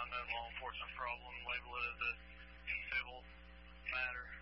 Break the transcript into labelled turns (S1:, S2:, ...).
S1: unknown law enforcement problem, label it as a civil matter.